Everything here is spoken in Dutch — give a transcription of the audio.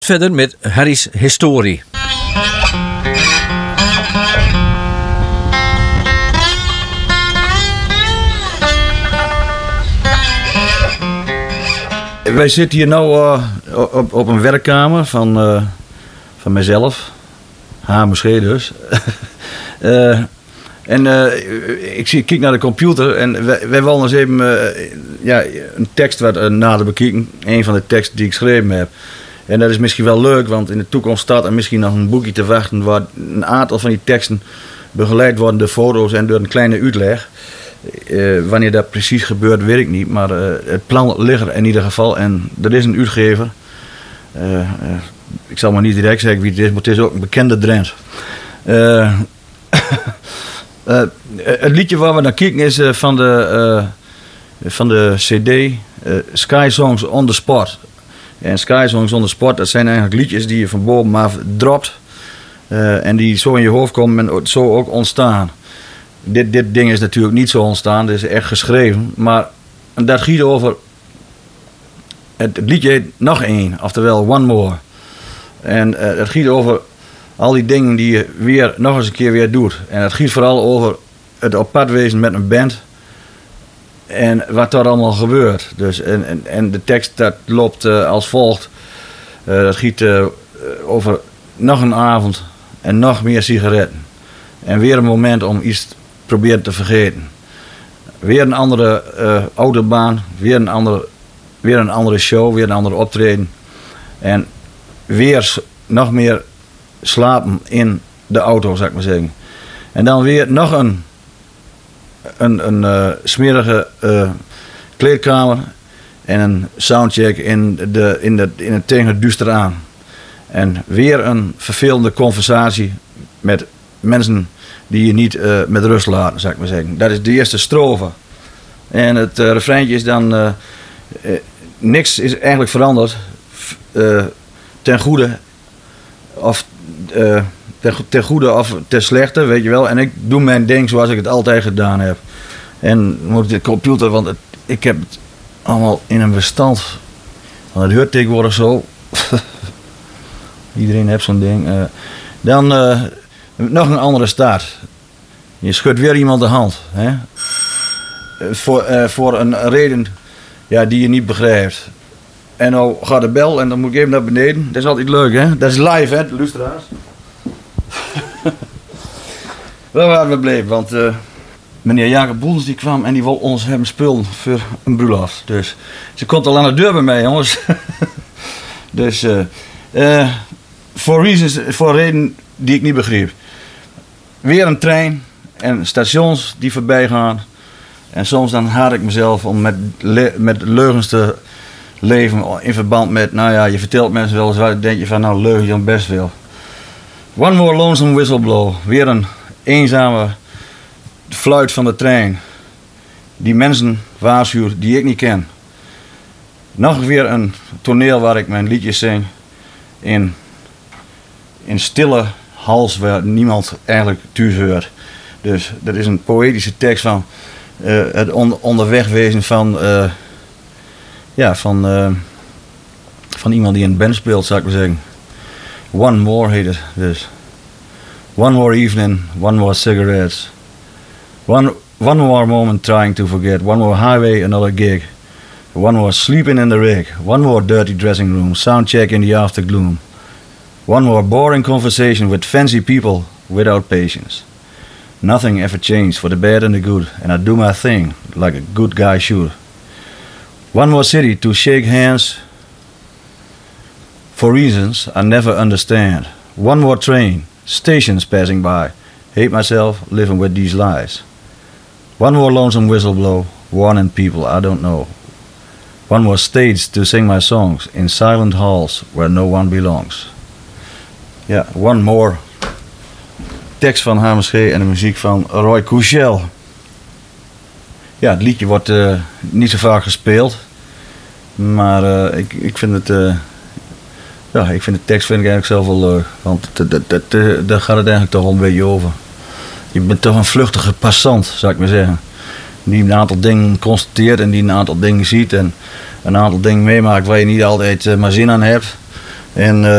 Verder met Harry's historie. Wij zitten hier nu op een werkkamer van mezelf. Hamerschee dus. Ik kijk naar de computer en wij willen eens even een tekst wat nader bekijken. Een van de teksten die ik geschreven heb. En dat is misschien wel leuk, want in de toekomst staat er misschien nog een boekje te wachten waar een aantal van die teksten begeleid worden door foto's en door een kleine uitleg. Wanneer dat precies gebeurt, weet ik niet. Maar het plan ligt er in ieder geval. En er is een uitgever. Ik zal maar niet direct zeggen wie het is, maar het is ook een bekende Drent. Het liedje waar we naar kijken is van de CD Sky Songs on the Spot. En Sky Songs on the Spot, dat zijn eigenlijk liedjes die je van bovenaf dropt. En die zo in je hoofd komen en zo ook ontstaan. Dit ding is natuurlijk niet zo ontstaan, dit is echt geschreven. Maar dat gaat over... Het liedje heet Nog één, oftewel One More. En het gaat over al die dingen die je weer nog eens een keer weer doet. En het gaat vooral over het op pad wezen met een band. En wat er allemaal gebeurt. Dus, en de tekst dat loopt als volgt. Dat gaat over nog een avond en nog meer sigaretten. En weer een moment om iets proberen te vergeten. Weer een andere autobaan, weer een andere show, weer een andere optreden. En weer nog meer slapen in de auto, zou ik maar zeggen. En dan weer nog een smerige kleedkamer en een soundcheck in het tegen het duister aan. En weer een vervelende conversatie met mensen die je niet met rust laten, zou ik maar zeggen. Dat is de eerste strofe. En het refreintje is dan... niks is eigenlijk veranderd ten goede of ten goede of ten slechte, weet je wel. En ik doe mijn ding zoals ik het altijd gedaan heb. En moet de computer, want ik heb het allemaal in een bestand. Want het hoort tegenwoordig zo. Iedereen heeft zo'n ding. Dan nog een andere start. Je schudt weer iemand de hand. Hè? Voor een reden die je niet begrijpt. En nou gaat de bel en dan moet ik even naar beneden. Dat is altijd leuk, hè? Dat is live, hè, de luisteraars. Waar waren we gebleven? Want meneer Jacob Boens die kwam en die wil ons hebben spullen voor een bruiloft. Dus ze komt al aan de deur bij mij, jongens. Dus voor reden die ik niet begreep. Weer een trein en stations die voorbij gaan. En soms dan haat ik mezelf om met leugens te leven in verband met, je vertelt mensen wel eens wat, denk je van, leugen je dan best wel. One more lonesome whistleblow. Weer een eenzame fluit van de trein. Die mensen waarschuwt die ik niet ken. Nog weer een toneel waar ik mijn liedjes zing. In stille hals waar niemand eigenlijk thuis hoort. Dus dat is een poëtische tekst van het onderweg wezen van iemand die in een band speelt, zou ik maar zeggen. One more heet het dus. One more evening, one more cigarettes. One more moment trying to forget. One more highway, another gig. One more sleeping in the rig. One more dirty dressing room. Soundcheck in the aftergloom. One more boring conversation with fancy people without patience. Nothing ever changed for the bad and the good, and I do my thing like a good guy should. One more city to shake hands for reasons I never understand. One more train, stations passing by. Hate myself living with these lies. One more lonesome whistleblow, warning people I don't know. One more stage to sing my songs in silent halls where no one belongs. Ja, one more. Tekst van Hamerschee en de muziek van Roy Couchel. Ja, het liedje wordt niet zo vaak gespeeld. Maar ik vind het... ik vind de tekst eigenlijk zelf wel leuk. Want daar gaat het eigenlijk toch wel een beetje over. Je bent toch een vluchtige passant, zou ik maar zeggen. Die een aantal dingen constateert en die een aantal dingen ziet. En een aantal dingen meemaakt waar je niet altijd maar zin aan hebt. En